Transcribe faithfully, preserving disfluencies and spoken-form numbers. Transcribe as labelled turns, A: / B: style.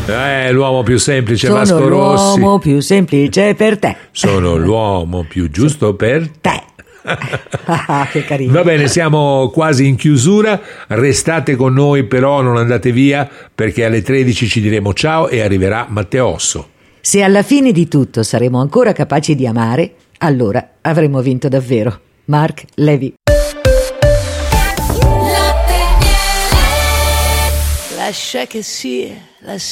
A: Eh, l'uomo più semplice,
B: Sono
A: Vasco Rossi.
B: l'uomo più semplice per te.
A: Sono l'uomo più giusto per
B: Te. Ah, che carino.
A: Va bene, siamo quasi in chiusura. Restate con noi, però non andate via, perché alle tredici ci diremo ciao e arriverà Matteo Osso.
B: Se alla fine di tutto saremo ancora capaci di amare, allora avremo vinto davvero. Mark Levy.
C: Lascia che sia, lascia